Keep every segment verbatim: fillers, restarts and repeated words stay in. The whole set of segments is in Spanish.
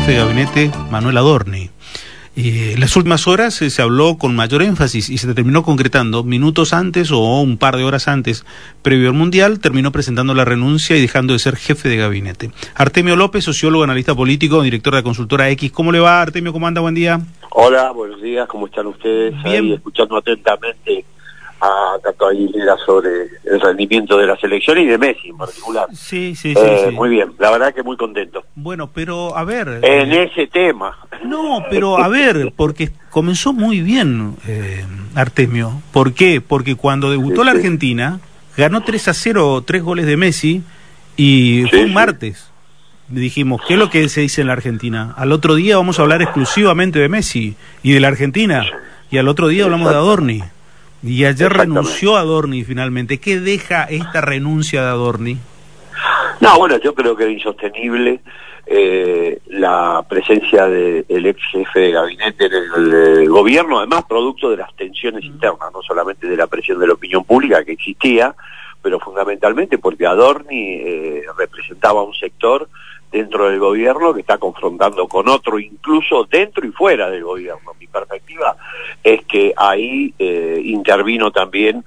jefe de gabinete Manuel Adorni. Eh, en las últimas horas eh, se habló con mayor énfasis y se terminó concretando minutos antes o un par de horas antes, previo al Mundial, terminó presentando la renuncia y dejando de ser jefe de gabinete. Artemio López, sociólogo, analista político, director de la consultora X. ¿Cómo le va, Artemio? ¿Cómo anda? Buen día. Hola, buenos días. ¿Cómo están ustedes? Bien. Ahí escuchando atentamente a Tato Aguilera sobre el rendimiento de la selección y de Messi en particular. Sí, sí, sí, eh, sí. Muy bien, la verdad que muy contento. Bueno, pero a ver... En eh... ese tema. No, pero a ver, porque comenzó muy bien eh, Artemio. ¿Por qué? Porque cuando debutó sí, la sí. Argentina, ganó tres a cero, tres goles de Messi, y Sí, fue un sí. martes. Dijimos, ¿qué es lo que se dice en la Argentina? Al otro día vamos a hablar exclusivamente de Messi y de la Argentina, y al otro día hablamos de Adorni. Y ayer renunció Adorni finalmente. ¿Qué deja esta renuncia de Adorni? No, bueno, yo creo que era insostenible eh, la presencia del de, ex jefe de gabinete en el, el gobierno, además producto de las tensiones internas, no solamente de la presión de la opinión pública que existía, pero fundamentalmente porque Adorni eh, representaba un sector dentro del gobierno que está confrontando con otro, incluso dentro y fuera del gobierno. Mi perspectiva es que ahí eh, intervino también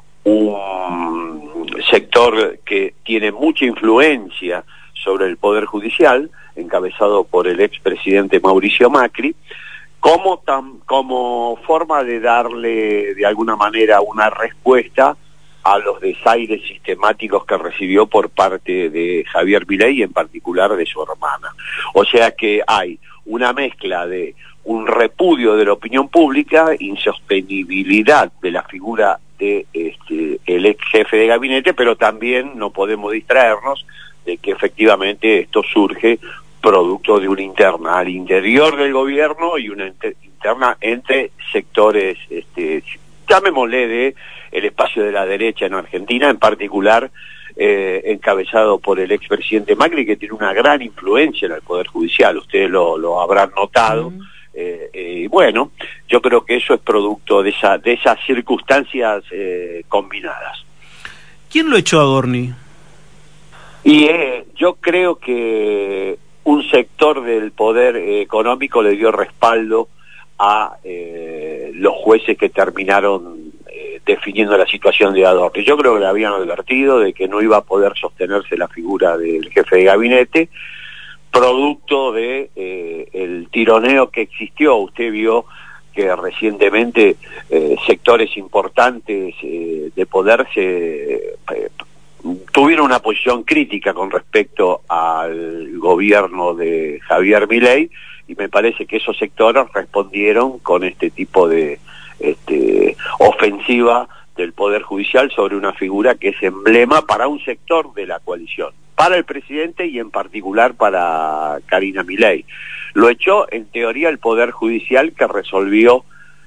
un sector que tiene mucha influencia sobre el Poder Judicial, encabezado por el expresidente Mauricio Macri, como, tam, como forma de darle de alguna manera una respuesta a los desaires sistemáticos que recibió por parte de Javier Milei y en particular de su hermana. O sea que hay una mezcla de un repudio de la opinión pública, insostenibilidad de la figura de este, el ex jefe de gabinete, pero también no podemos distraernos de que efectivamente esto surge producto de una interna al interior del gobierno y una inter interna entre sectores, este, llamémosle de el espacio de la derecha en Argentina, en particular eh, encabezado por el expresidente Macri, que tiene una gran influencia en el Poder Judicial, ustedes lo, lo habrán notado. Mm. Eh, eh, bueno, yo creo que eso es producto de, esa, de esas circunstancias eh, combinadas. ¿Quién lo echó a Adorni? Y eh, yo creo que un sector del poder eh, económico le dio respaldo a eh, los jueces que terminaron eh, definiendo la situación de Adorni. Yo creo que le habían advertido de que no iba a poder sostenerse la figura del jefe de gabinete, producto de eh, el tironeo que existió. Usted vio que recientemente eh, sectores importantes eh, de poder se eh, tuvieron una posición crítica con respecto al gobierno de Javier Milei, y me parece que esos sectores respondieron con este tipo de este, ofensiva del Poder Judicial sobre una figura que es emblema para un sector de la coalición, para el presidente y en particular para Karina Milei. Lo echó en teoría el Poder Judicial, que resolvió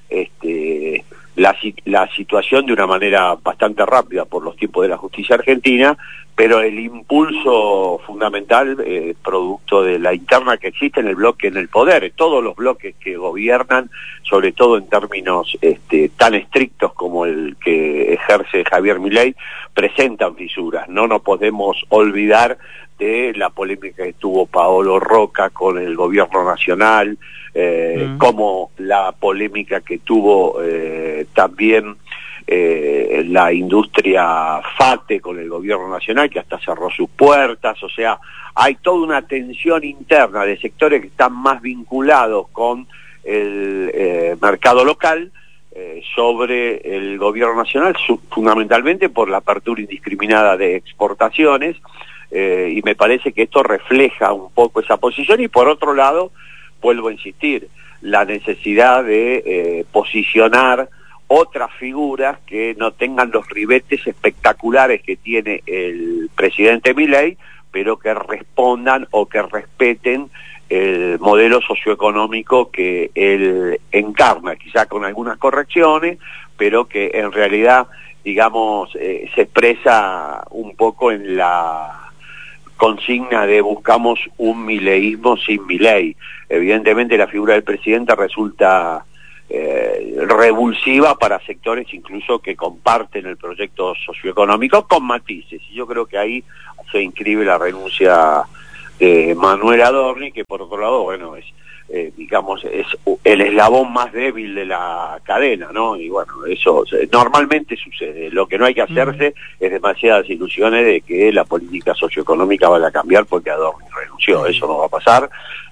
este, la, la situación de una manera bastante rápida por los tiempos de la justicia argentina, pero el impulso fundamental eh, producto de la interna que existe en el bloque, en el poder, todos los bloques que gobiernan, sobre todo en términos este, tan estrictos como el que ejerce Javier Milei, presentan fisuras. No nos podemos olvidar de la polémica que tuvo Paolo Roca con el gobierno nacional, eh, mm. como la polémica que tuvo eh, también Eh, la industria FATE con el gobierno nacional, que hasta cerró sus puertas. O sea, hay toda una tensión interna de sectores que están más vinculados con el eh, mercado local eh, sobre el gobierno nacional, fundamentalmente por la apertura indiscriminada de exportaciones, eh, y me parece que esto refleja un poco esa posición. Y por otro lado, vuelvo a insistir, la necesidad de eh, posicionar otras figuras que no tengan los ribetes espectaculares que tiene el presidente Milei, pero que respondan o que respeten el modelo socioeconómico que él encarna, quizá con algunas correcciones, pero que en realidad, digamos, eh, se expresa un poco en la consigna de buscamos un mileísmo sin Milei. Evidentemente la figura del presidente resulta Eh, revulsiva para sectores incluso que comparten el proyecto socioeconómico, con matices, y yo creo que ahí se inscribe la renuncia de Manuel Adorni, que por otro lado, bueno, es eh, digamos, es el eslabón más débil de la cadena, ¿no? Y bueno, eso normalmente sucede. Lo que no hay que hacerse mm. es demasiadas ilusiones de que la política socioeconómica vaya a cambiar porque Adorni renunció. Eso no va a pasar.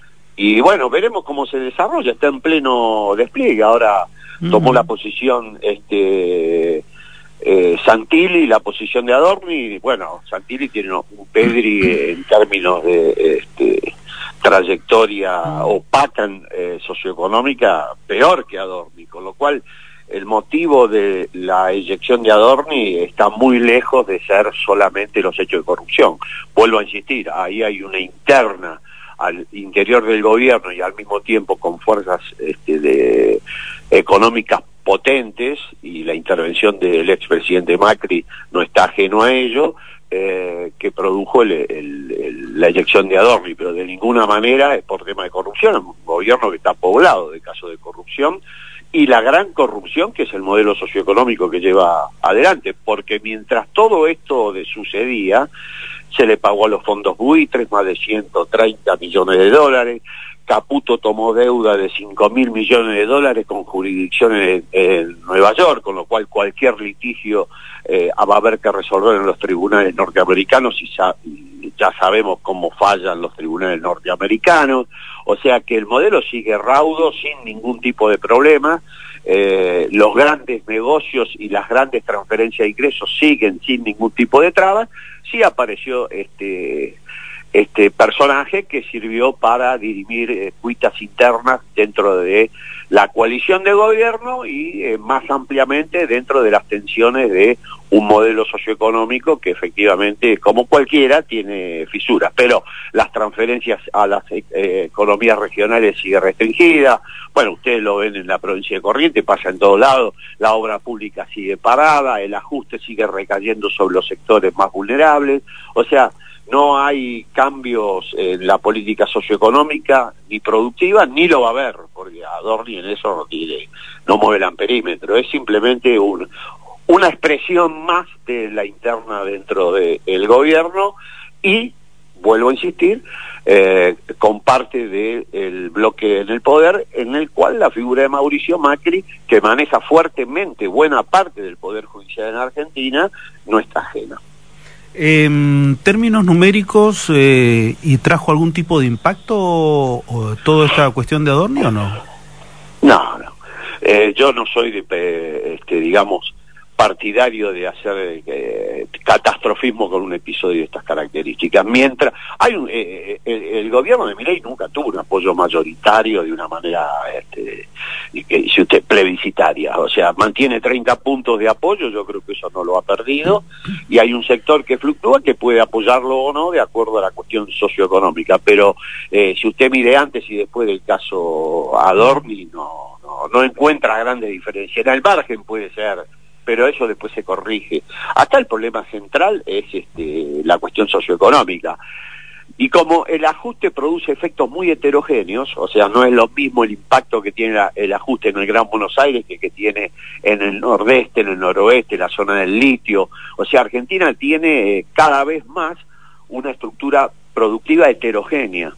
Y bueno, veremos cómo se desarrolla. Está en pleno despliegue. Ahora mm. tomó la posición este eh, Santilli, la posición de Adorni. Bueno, Santilli tiene un pedigree en términos de este trayectoria opaca eh, socioeconómica peor que Adorni, con lo cual el motivo de la eyección de Adorni está muy lejos de ser solamente los hechos de corrupción. Vuelvo a insistir, ahí hay una interna al interior del gobierno y al mismo tiempo con fuerzas este, de, económicas potentes, y la intervención del expresidente Macri no está ajeno a ello, eh, que produjo el, el, el, la eyección de Adorni, pero de ninguna manera es por tema de corrupción. Es un gobierno que está poblado de casos de corrupción, y la gran corrupción que es el modelo socioeconómico que lleva adelante, porque mientras todo esto de sucedía, se le pagó a los fondos buitres más de ciento treinta millones de dólares, Caputo tomó deuda de cinco mil millones de dólares con jurisdicciones en, en Nueva York, con lo cual cualquier litigio eh, va a haber que resolver en los tribunales norteamericanos, y ya, y ya sabemos cómo fallan los tribunales norteamericanos. O sea que el modelo sigue raudo, sin ningún tipo de problema. Eh, los grandes negocios y las grandes transferencias de ingresos siguen sin ningún tipo de trabas. Sí apareció este este personaje que sirvió para dirimir eh, cuitas internas dentro de la coalición de gobierno y eh, más ampliamente dentro de las tensiones de un modelo socioeconómico que efectivamente, como cualquiera, tiene fisuras, pero las transferencias a las eh, economías regionales sigue restringida. Bueno, ustedes lo ven en la provincia de Corrientes, pasa en todos lados, la obra pública sigue parada, el ajuste sigue recayendo sobre los sectores más vulnerables. O sea, no hay cambios en la política socioeconómica ni productiva, ni lo va a haber, porque Adorni en eso no tiene, no mueve el amperímetro, es simplemente un, una expresión más de la interna dentro del gobierno, y, vuelvo a insistir, eh, comparte del bloque en el poder, en el cual la figura de Mauricio Macri, que maneja fuertemente buena parte del poder judicial en Argentina, no está ajena. En términos numéricos, eh, ¿y trajo algún tipo de impacto o, o toda esta cuestión de Adorni o no? No, no. Eh, yo no soy, de, este, digamos, partidario de hacer eh, catastrofismo con un episodio de estas características. Mientras hay un, eh, el, el gobierno de Milei nunca tuvo un apoyo mayoritario de una manera, este, que si usted plebiscitaria, o sea, mantiene treinta puntos de apoyo, yo creo que eso no lo ha perdido, y hay un sector que fluctúa que puede apoyarlo o no de acuerdo a la cuestión socioeconómica, pero eh, si usted mide antes y después del caso Adorni, no, no, no encuentra grandes diferencias. En el margen puede ser, pero eso después se corrige. Acá el problema central es este, la cuestión socioeconómica. Y como el ajuste produce efectos muy heterogéneos, o sea, no es lo mismo el impacto que tiene la, el ajuste en el Gran Buenos Aires que que tiene en el nordeste, en el noroeste, la zona del litio. O sea, Argentina tiene eh, cada vez más una estructura productiva heterogénea.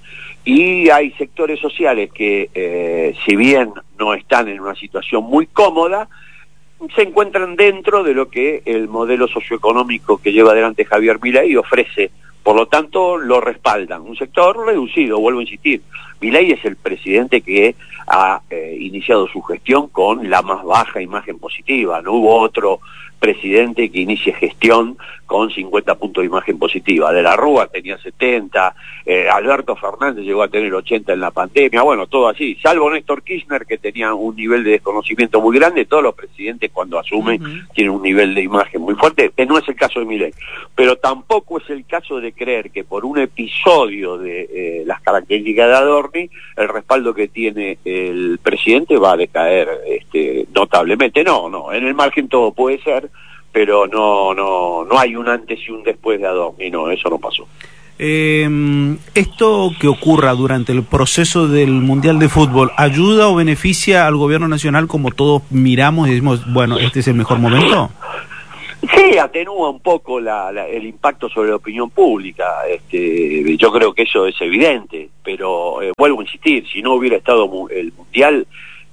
Y hay sectores sociales que, eh, si bien no están en una situación muy cómoda, se encuentran dentro de lo que el modelo socioeconómico que lleva adelante Javier Milei ofrece. Por lo tanto, lo respaldan. Un sector reducido, vuelvo a insistir. Milei es el presidente que ha eh, iniciado su gestión con la más baja imagen positiva. No hubo otro presidente que inicie gestión con cincuenta puntos de imagen positiva. De la Rúa tenía setenta, eh, Alberto Fernández llegó a tener ochenta en la pandemia, bueno, todo así, salvo Néstor Kirchner, que tenía un nivel de desconocimiento muy grande. Todos los presidentes cuando asumen uh-huh. tienen un nivel de imagen muy fuerte, que no es el caso de Milei, pero tampoco es el caso de creer que por un episodio de eh, las características de Adorni, el respaldo que tiene el presidente va a decaer este, notablemente. No, no, en el margen todo puede ser, pero no no no hay un antes y un después de Adorni, no, eso no pasó. Eh, ¿Esto que ocurra durante el proceso del Mundial de Fútbol ayuda o beneficia al gobierno nacional, como todos miramos y decimos, bueno, este es el mejor momento? Sí, atenúa un poco la, la, el impacto sobre la opinión pública. Este, yo creo que eso es evidente, pero eh, vuelvo a insistir, si no hubiera estado mu el Mundial,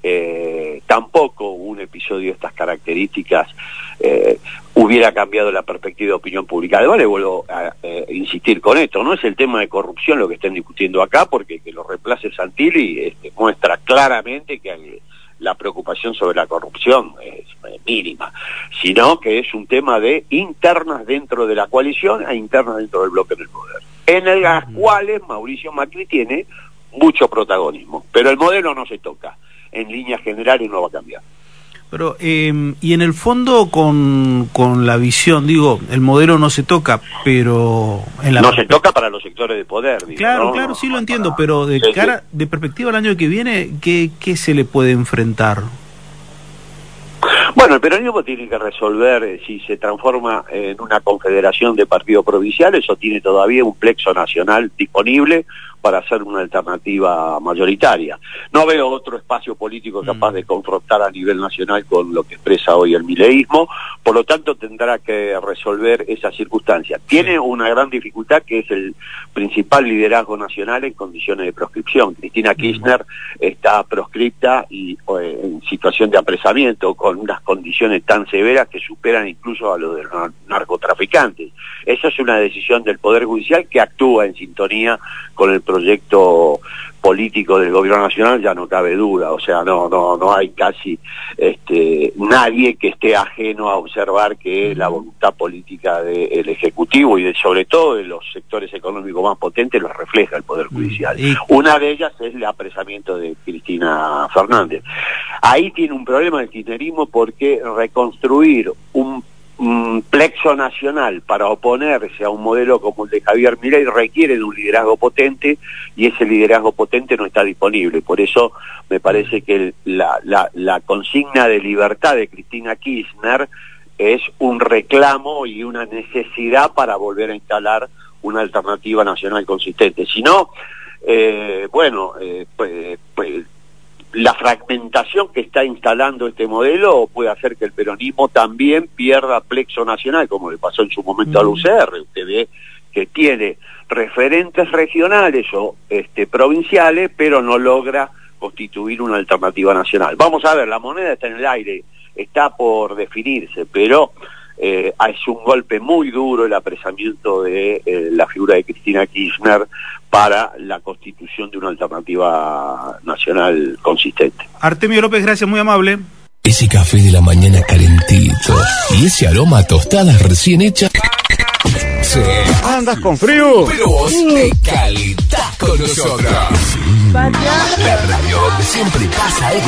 eh, tampoco un episodio de estas características eh, hubiera cambiado la perspectiva de opinión pública. Además, le vuelvo a, a insistir con esto, no es el tema de corrupción lo que están discutiendo acá, porque que lo reemplace Santilli este, muestra claramente que hay, la preocupación sobre la corrupción es mínima, sino que es un tema de internas dentro de la coalición e internas dentro del bloque del poder, en las cuales Mauricio Macri tiene mucho protagonismo, pero el modelo no se toca, en líneas generales no va a cambiar. Pero, eh, y en el fondo con, con la visión, digo, el modelo no se toca, pero... En la no se toca para los sectores de poder. Digo, claro, ¿no? claro, sí lo para... entiendo, pero de sí, cara, sí. de perspectiva al año que viene, ¿qué, qué se le puede enfrentar? Bueno, el peronismo tiene que resolver eh, si se transforma en una confederación de partidos provinciales o tiene todavía un plexo nacional disponible para hacer una alternativa mayoritaria. No veo otro espacio político capaz de confrontar a nivel nacional con lo que expresa hoy el mileísmo, por lo tanto tendrá que resolver esa circunstancia. Tiene una gran dificultad que es el principal liderazgo nacional en condiciones de proscripción. Cristina Kirchner está proscripta y eh, en situación de apresamiento con unas condiciones tan severas que superan incluso a los de los narcotraficantes. Esa es una decisión del Poder Judicial que actúa en sintonía con el proyecto político del gobierno nacional, ya no cabe duda, o sea, no no no hay casi este nadie que esté ajeno a observar que la voluntad política del Ejecutivo y de, sobre todo de los sectores económicos más potentes lo refleja el Poder Judicial. Y... una de ellas es el apresamiento de Cristina Fernández. Ahí tiene un problema el kirchnerismo porque reconstruir un un plexo nacional para oponerse a un modelo como el de Javier Milei requiere de un liderazgo potente y ese liderazgo potente no está disponible. Por eso me parece que el, la, la, la consigna de libertad de Cristina Kirchner es un reclamo y una necesidad para volver a instalar una alternativa nacional consistente. Si no, eh, bueno, eh, pues, pues la fragmentación que está instalando este modelo puede hacer que el peronismo también pierda plexo nacional, como le pasó en su momento a la U C R. Usted ve que tiene referentes regionales o este, provinciales, pero no logra constituir una alternativa nacional. Vamos a ver, la moneda está en el aire, está por definirse, pero eh, es un golpe muy duro el apresamiento de eh, la figura de Cristina Kirchner para la constitución de una alternativa nacional consistente. Artemio López, gracias, muy amable. Ese café de la mañana calentito y ese aroma a tostadas recién hechas. Sí. ¿Andas con frío? Pero vos te calentás con nosotros. La radio donde siempre pasa algo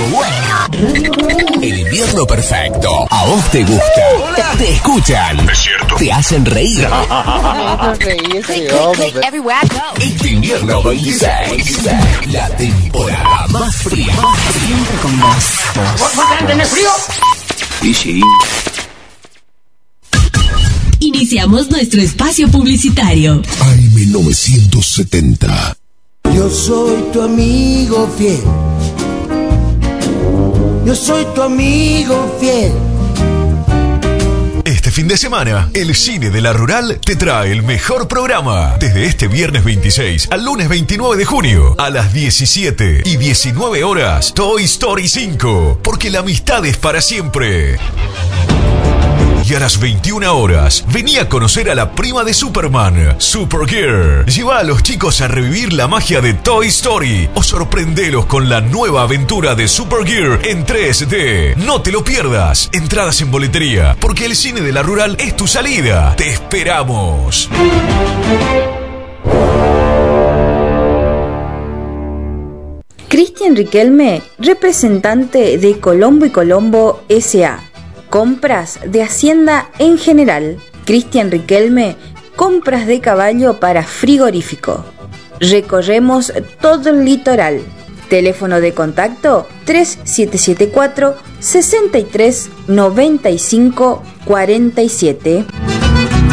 bueno. El invierno perfecto. A vos te gusta. Te escuchan. Es cierto. Te hacen reír. Este invierno veintiséis. La temporada más fría. Siempre con vos. ¿Vos tenés frío? Y sí. Iniciamos nuestro espacio publicitario. A M novecientos setenta. Yo soy tu amigo fiel. Yo soy tu amigo fiel. Este fin de semana, el Cine de la Rural te trae el mejor programa. Desde este viernes veintiséis al lunes veintinueve de junio, a las diecisiete y diecinueve horas, Toy Story cinco, porque la amistad es para siempre. Y a las veintiuna horas, vení a conocer a la prima de Superman, Supergirl. Lleva a los chicos a revivir la magia de Toy Story o sorprendelos con la nueva aventura de Supergirl en tres D. No te lo pierdas. Entradas en boletería, porque el Cine de la Rural es tu salida. Te esperamos. Cristian Riquelme, representante de Colombo y Colombo S A Compras de Hacienda en general. Cristian Riquelme, compras de caballo para frigorífico. Recorremos todo el litoral. Teléfono de contacto tres siete siete cuatro, seis tres nueve cinco cuatro siete.